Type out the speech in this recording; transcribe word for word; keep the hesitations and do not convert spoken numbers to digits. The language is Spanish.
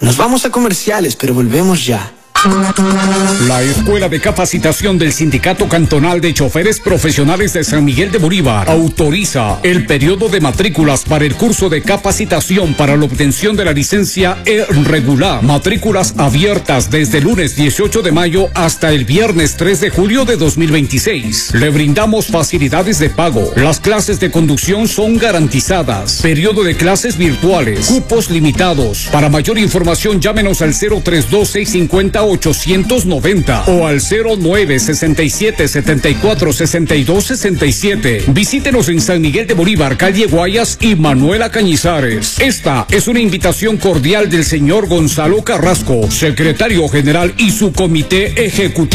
Nos vamos a comerciales, pero volvemos ya. La Escuela de Capacitación del Sindicato Cantonal de Choferes Profesionales de San Miguel de Bolívar autoriza el periodo de matrículas para el curso de capacitación para la obtención de la licencia E regular. Matrículas abiertas desde el lunes dieciocho de mayo hasta el viernes tres de julio de dos mil veintiséis. Le brindamos facilidades de pago. Las clases de conducción son garantizadas. Periodo de clases virtuales. Cupos limitados. Para mayor información llámenos al cero tres dos seis cinco cero ochocientos noventa o al cero nueve sesenta y siete setenta y cuatro sesenta y dos sesenta y siete. Visítenos en San Miguel de Bolívar, calle Guayas y Manuela Cañizares. Esta es una invitación cordial del señor Gonzalo Carrasco, secretario general y su comité ejecutivo.